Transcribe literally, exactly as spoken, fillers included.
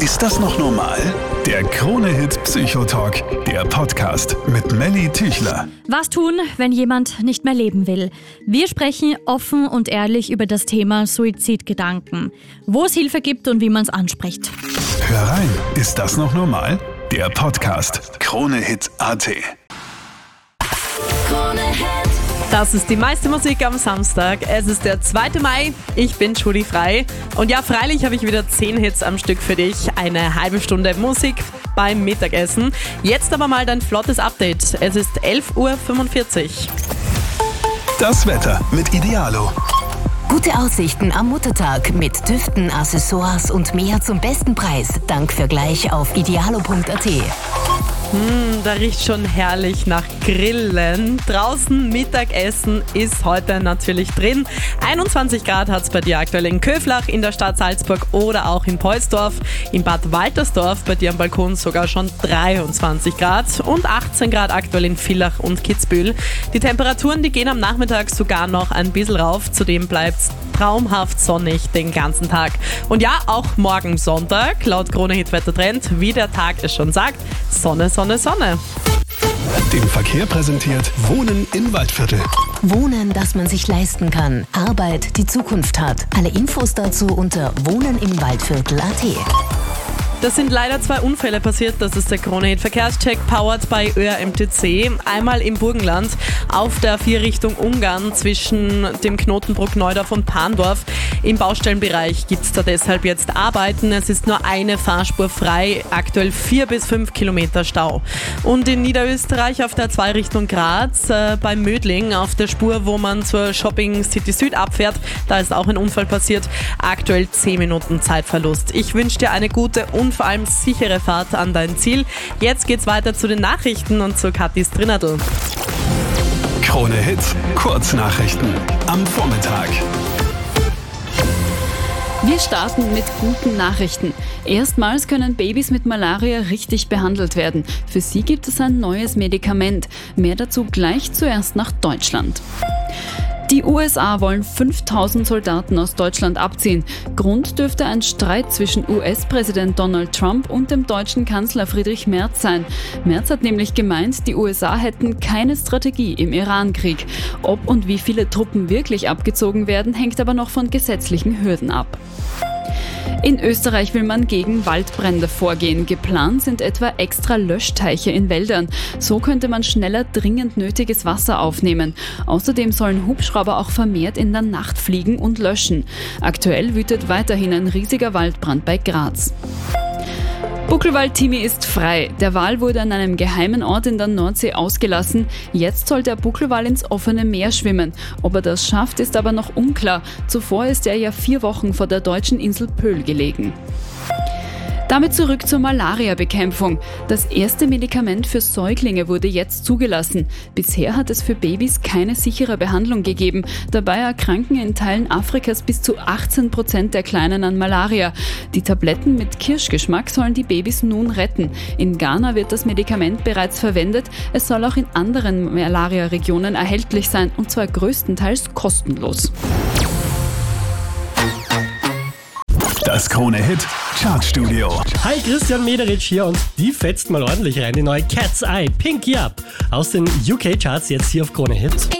Ist das noch normal? Der Krone-Hit Psychotalk, der Podcast mit Melly Tüchler. Was tun, wenn jemand nicht mehr leben will? Wir sprechen offen und ehrlich über das Thema Suizidgedanken, wo es Hilfe gibt und wie man es anspricht. Hör rein, ist das noch normal? Der Podcast Krone-Hit Punkt a t. Das ist die meiste Musik am Samstag. Es ist der zweite Mai. Ich bin Julie Frei. Und ja, freilich habe ich wieder zehn Hits am Stück für dich. Eine halbe Stunde Musik beim Mittagessen. Jetzt aber mal dein flottes Update. Es ist elf Uhr fünfundvierzig. Das Wetter mit Idealo. Gute Aussichten am Muttertag mit Düften, Accessoires und mehr zum besten Preis. Dank Vergleich auf idealo punkt a t. Hm, da riecht schon herrlich nach Grillen. Draußen Mittagessen ist heute natürlich drin. einundzwanzig Grad hat es bei dir aktuell in Köflach, in der Stadt Salzburg oder auch in Poitsdorf. In Bad Waltersdorf bei dir am Balkon sogar schon dreiundzwanzig Grad und achtzehn Grad aktuell in Villach und Kitzbühel. Die Temperaturen, die gehen am Nachmittag sogar noch ein bisschen rauf. Zudem bleibt es traumhaft sonnig den ganzen Tag. Und ja, auch morgen Sonntag, laut Krone-Hit Wettertrend, wie der Tag es schon sagt, Sonne, Sonne, Sonne. Den Verkehr präsentiert Wohnen im Waldviertel. Wohnen, das man sich leisten kann. Arbeit, die Zukunft hat. Alle Infos dazu unter wohnen im Waldviertel punkt a t. Das sind leider zwei Unfälle passiert. Das ist der Krone-Hit Verkehrscheck powered by Ö R M T C. Einmal im Burgenland auf der vier Richtung Ungarn zwischen dem Knotenbruck Neudorf und Pandorf. Im Baustellenbereich gibt es da deshalb jetzt Arbeiten. Es ist nur eine Fahrspur frei, aktuell vier bis fünf Kilometer Stau. Und in Niederösterreich auf der zwei Richtung Graz äh, bei Mödling auf der Spur, wo man zur Shopping City Süd abfährt, da ist auch ein Unfall passiert. Aktuell zehn Minuten Zeitverlust. Ich wünsche dir eine gute und vor allem sichere Fahrt an dein Ziel. Jetzt geht's weiter zu den Nachrichten und zu Kathis Trinadl. Krone-Hit Kurznachrichten am Vormittag. Wir starten mit guten Nachrichten. Erstmals können Babys mit Malaria richtig behandelt werden. Für sie gibt es ein neues Medikament. Mehr dazu gleich, zuerst nach Deutschland. Die U S A wollen fünftausend Soldaten aus Deutschland abziehen. Grund dürfte ein Streit zwischen U S-Präsident Donald Trump und dem deutschen Kanzler Friedrich Merz sein. Merz hat nämlich gemeint, die U S A hätten keine Strategie im Iran-Krieg. Ob und wie viele Truppen wirklich abgezogen werden, hängt aber noch von gesetzlichen Hürden ab. In Österreich will man gegen Waldbrände vorgehen. Geplant sind etwa extra Löschteiche in Wäldern. So könnte man schneller dringend nötiges Wasser aufnehmen. Außerdem sollen Hubschrauber auch vermehrt in der Nacht fliegen und löschen. Aktuell wütet weiterhin ein riesiger Waldbrand bei Graz. Buckelwald-Timi ist frei. Der Wal wurde an einem geheimen Ort in der Nordsee ausgelassen. Jetzt soll der Buckelwal ins offene Meer schwimmen. Ob er das schafft, ist aber noch unklar. Zuvor ist er ja vier Wochen vor der deutschen Insel Pöhl gelegen. Damit zurück zur Malaria-Bekämpfung. Das erste Medikament für Säuglinge wurde jetzt zugelassen. Bisher hat es für Babys keine sichere Behandlung gegeben. Dabei erkranken in Teilen Afrikas bis zu achtzehn Prozent der Kleinen an Malaria. Die Tabletten mit Kirschgeschmack sollen die Babys nun retten. In Ghana wird das Medikament bereits verwendet. Es soll auch in anderen Malaria-Regionen erhältlich sein, und zwar größtenteils kostenlos. Das Krone-Hit Chartstudio. Hi, Christian Mederitsch hier und die fetzt mal ordentlich rein. Die neue Cat's Eye, Pinky Up. Aus den U K-Charts jetzt hier auf Krone-Hit.